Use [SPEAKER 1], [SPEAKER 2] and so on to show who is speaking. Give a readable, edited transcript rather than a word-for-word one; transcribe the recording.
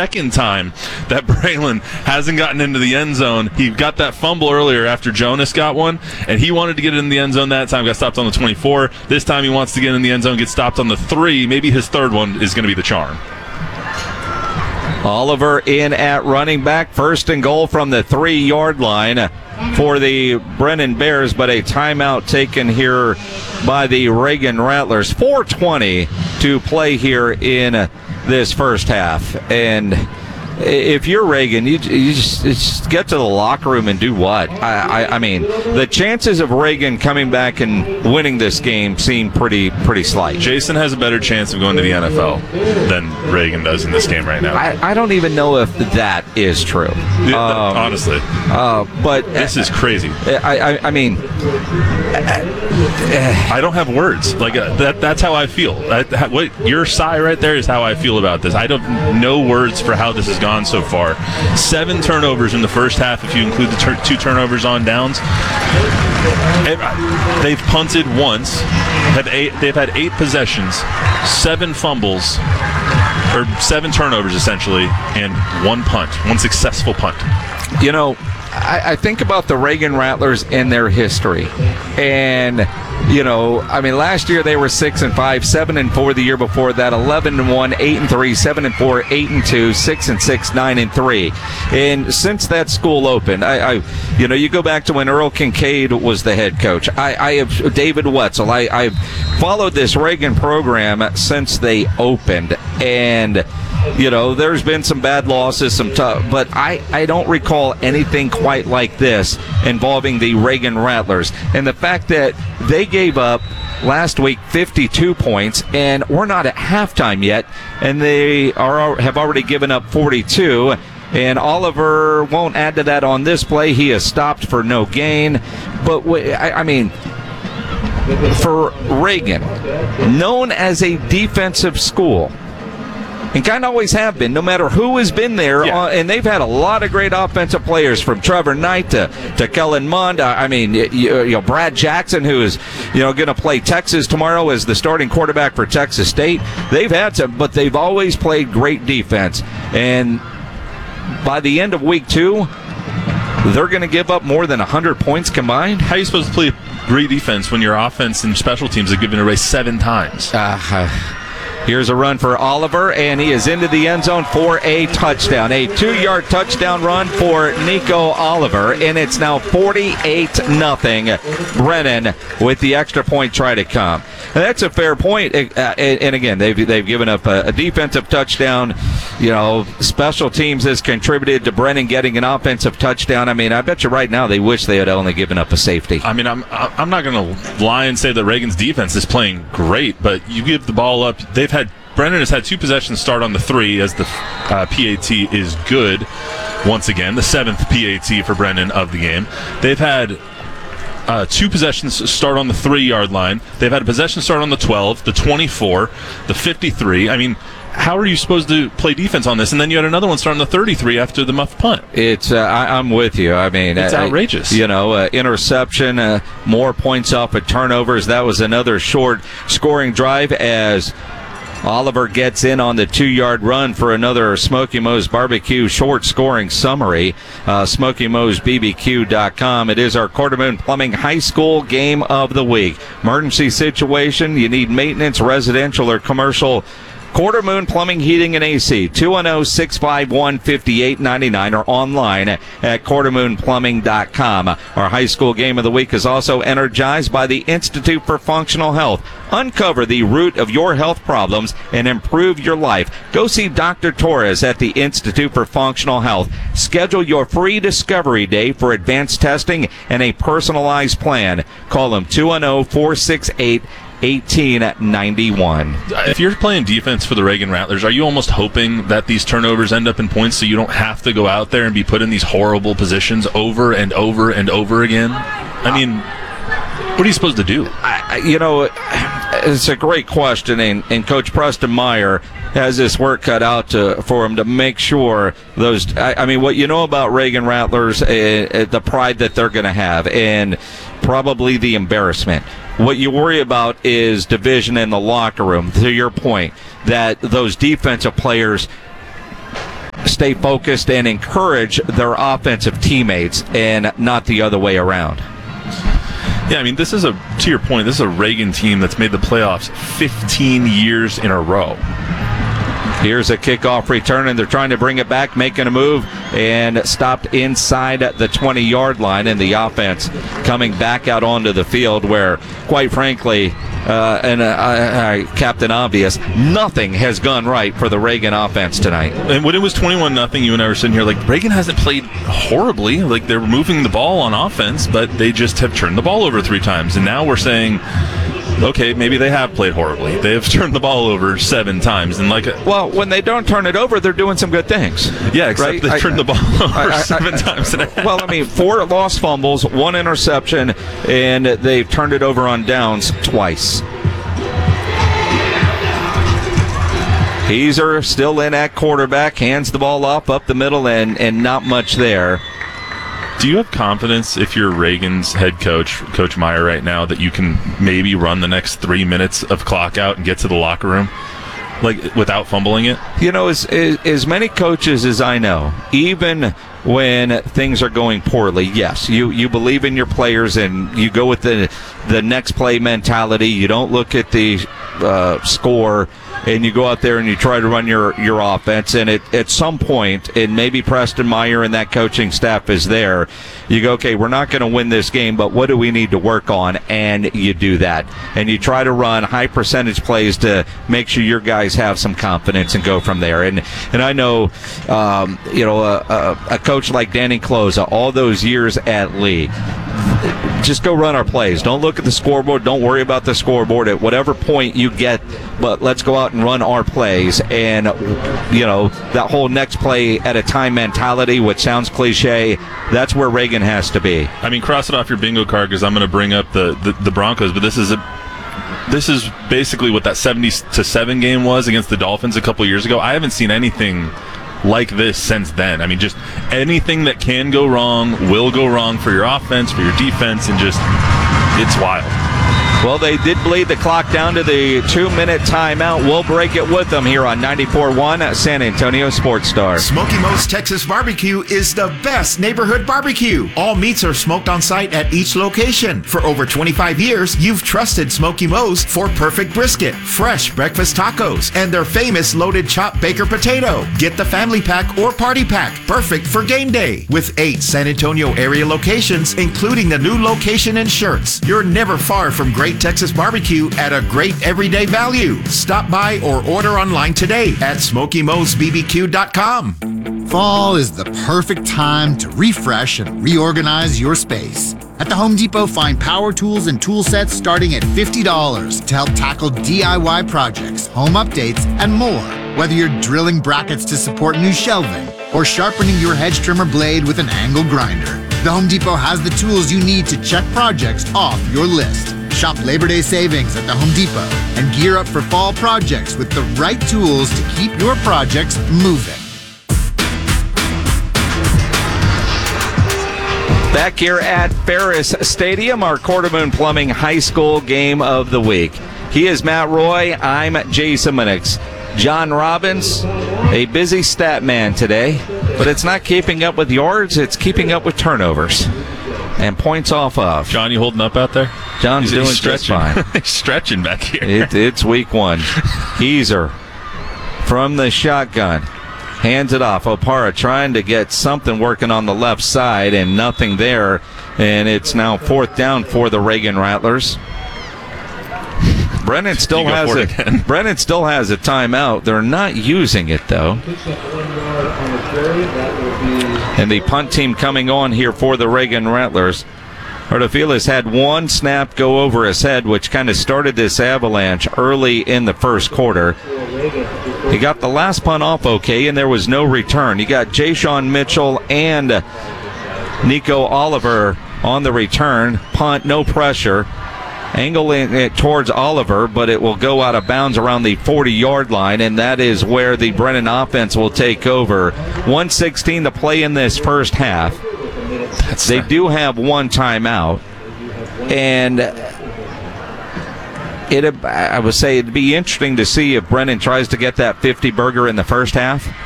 [SPEAKER 1] second time that Braylon hasn't gotten into the end zone. He got that fumble earlier after Jonas got one, and he wanted to get in the end zone that time, got stopped on the 24. This time he wants to get in the end zone, get stopped on the 3. Maybe his third one is going to be the charm.
[SPEAKER 2] Oliver in at running back. First and goal from the 3-yard line for the Brennan Bears, but a timeout taken here by the Reagan Rattlers. 4:20 to play here in this first half. And if you're Reagan, you just get to the locker room and do what? I mean, the chances of Reagan coming back and winning this game seem pretty slight.
[SPEAKER 1] Jason has a better chance of going to the NFL than Reagan does in this game right now.
[SPEAKER 2] I don't even know if that is true.
[SPEAKER 1] Honestly.
[SPEAKER 2] But
[SPEAKER 1] this is crazy.
[SPEAKER 2] I mean,
[SPEAKER 1] I don't have words. Like that's how I feel. What your sigh right there is how I feel about this. I don't know words for how this has gone so far. 7 turnovers in the first half if you include the 2 turnovers on downs. They've punted once. They've had 8 possessions, 7 fumbles, or 7 turnovers essentially, and 1 punt, 1 successful punt.
[SPEAKER 2] You know, I think about the Reagan Rattlers and their history, and you know, I mean, last year they were 6-5, 7-4 the year before that, 11-1, 8-3, 7-4, 8-2, 6-6, 9-3. And since that school opened, you know, you go back to when Earl Kincaid was the head coach. I have David Wetzel. I've followed this Reagan program since they opened, and you know, there's been some bad losses, some tough, but I don't recall anything quite like this involving the Reagan Rattlers. And the fact that they gave up last week 52 points, and we're not at halftime yet, and they have already given up 42. And Oliver won't add to that on this play. He is stopped for no gain. But I mean, for Reagan, known as a defensive school, and kind of always have been, no matter who has been there.
[SPEAKER 1] Yeah.
[SPEAKER 2] And they've had a lot of great offensive players, from Trevor Knight to Kellen Mond. I mean, you know, Brad Jackson, who is, you know, going to play Texas tomorrow as the starting quarterback for Texas State. They've had some, but they've always played great defense. And by the end of week 2, they're going to give up more than 100 points combined.
[SPEAKER 1] How are you supposed to play great defense when your offense and special teams have given away 7 times?
[SPEAKER 2] Here's a run for Oliver, and he is into the end zone for a touchdown. A 2-yard touchdown run for Nico Oliver, and it's now 48-0. Brennan with the extra point try to come. And that's a fair point. And again, they've given up a defensive touchdown. You know, special teams has contributed to Brennan getting an offensive touchdown. I mean, I bet you right now they wish they had only given up a safety.
[SPEAKER 1] I mean, I'm not going to lie and say that Reagan's defense is playing great, but you give the ball up. Brennan has had 2 possessions start on the 3 as the PAT is good. Once again, the 7th PAT for Brennan of the game. They've had 2 possessions start on the 3-yard line. They've had a possession start on the 12, the 24, the 53. I mean, how are you supposed to play defense on this? And then you had another one start on the 33 after the muff punt.
[SPEAKER 2] It's I'm with you. I mean,
[SPEAKER 1] it's outrageous.
[SPEAKER 2] You know, interception, more points off of turnovers. That was another short scoring drive as Oliver gets in on the 2-yard run for another Smoky Moe's Barbecue short scoring summary. SmokyMoe'sBBQ.com. It is our Quarter Moon Plumbing High School Game of the Week. Emergency situation, you need maintenance, residential or commercial. Quarter Moon Plumbing, Heating, and AC, 210-651-5899, or online at quartermoonplumbing.com. Our high school game of the week is also energized by the Institute for Functional Health. Uncover the root of your health problems and improve your life. Go see Dr. Torres at the Institute for Functional Health. Schedule your free discovery day for advanced testing and a personalized plan. Call him 210-468-1891.
[SPEAKER 1] If you're playing defense for the Reagan Rattlers, are you almost hoping that these turnovers end up in points so you don't have to go out there and be put in these horrible positions over and over and over again? I mean, what are you supposed to do?
[SPEAKER 2] You know, it's a great question, and Coach Preston Meyer has this work cut out for him to make sure those. I mean, what you know about Reagan Rattlers, the pride that they're going to have, and probably the embarrassment. What you worry about is division in the locker room, to your point, that those defensive players stay focused and encourage their offensive teammates and not the other way around.
[SPEAKER 1] Yeah, I mean, to your point, this is a Reagan team that's made the playoffs 15 years in a row.
[SPEAKER 2] Here's a kickoff return, and they're trying to bring it back, making a move, and stopped inside the 20-yard line, and the offense coming back out onto the field where, quite frankly, Captain Obvious, nothing has gone right for the Reagan offense tonight.
[SPEAKER 1] And when it was 21-0, you and I were sitting here like, Reagan hasn't played horribly. Like, they're moving the ball on offense, but they just have turned the ball over 3 times. And now we're saying, okay, maybe they have played horribly. They have turned the ball over 7 times. And
[SPEAKER 2] well, when they don't turn it over, they're doing some good things.
[SPEAKER 1] Yeah, except
[SPEAKER 2] right?
[SPEAKER 1] they turned the ball over 7 times and a half.
[SPEAKER 2] Well, I mean, 4 lost fumbles, 1 interception, and they've turned it over on downs twice. Heiser still in at quarterback, hands the ball up the middle, and not much there.
[SPEAKER 1] Do you have confidence, if you're Reagan's head coach, Coach Meyer, right now, that you can maybe run the next 3 minutes of clock out and get to the locker room, like, without fumbling it?
[SPEAKER 2] You know, as many coaches as I know, even when things are going poorly, yes, you believe in your players and you go with the next play mentality. You don't look at the score, and you go out there and you try to run your offense. And at some point, and maybe Preston Meyer and that coaching staff is there, you go, okay, we're not going to win this game, but what do we need to work on? And you do that. And you try to run high percentage plays to make sure your guys have some confidence and go from there. And I know, a coach like Danny Closa, all those years at Lee, just go run our plays. Don't look at the scoreboard. Don't worry about the scoreboard at whatever point you get, but let's go out and run our plays. And, that whole next play at a time mentality, which sounds cliche, that's where Reagan has to be.
[SPEAKER 1] I mean, cross it off your bingo card, because I'm going to bring up the Broncos, but this is basically what that 70-7 game was against the Dolphins a couple years ago. I haven't seen anything like this since then. I mean, just anything that can go wrong will go wrong for your offense, for your defense, and just, it's wild.
[SPEAKER 2] Well, they did bleed the clock down to the 2-minute timeout. We'll break it with them here on 94.1 San Antonio Sports Star.
[SPEAKER 3] Smoky Mo's Texas Barbecue is the best neighborhood barbecue. All meats are smoked on site at each location. For over 25 years, you've trusted Smoky Mo's for perfect brisket, fresh breakfast tacos, and their famous loaded chopped baker potato. Get the family pack or party pack, perfect for game day. With 8 San Antonio area locations, including the new location in Schertz, you're never far from great Texas barbecue at a great everyday value. Stop by or order online today at SmokyMo'sBBQ.com.
[SPEAKER 4] Fall is the perfect time to refresh and reorganize your space. At the Home Depot, find power tools and tool sets starting at $50 to help tackle DIY projects, home updates, and more. Whether you're drilling brackets to support new shelving or sharpening your hedge trimmer blade with an angle grinder, the Home Depot has the tools you need to check projects off your list. Shop Labor Day savings at the Home Depot and gear up for fall projects with the right tools to keep your projects moving.
[SPEAKER 2] Back here at Ferris Stadium, our Quartermoon Plumbing High School Game of the Week. He is Matt Roy. I'm Jason Minix. John Robbins, a busy stat man today, but it's not keeping up with yards, it's keeping up with turnovers and points off of.
[SPEAKER 1] John, you holding up out there?
[SPEAKER 2] John's doing just fine.
[SPEAKER 1] He's stretching back here.
[SPEAKER 2] It's week 1. Heiser from the shotgun. Hands it off. Opara trying to get something working on the left side, and nothing there. And it's now 4th down for the Reagan Rattlers. Brennan still has a timeout. They're not using it, though. And the punt team coming on here for the Reagan Rattlers. Artofilas had one snap go over his head, which kind of started this avalanche early in the first quarter. He got the last punt off okay, and there was no return. You got Ja'Shawn Mitchell and Nico Oliver on the return. Punt, no pressure. Angling it towards Oliver, but it will go out of bounds around the 40-yard line, and that is where the Brennan offense will take over. 1:16 to play in this first half. They do have one timeout, and I would say it'd be interesting to see if Brennan tries to get that 50 burger in the first half.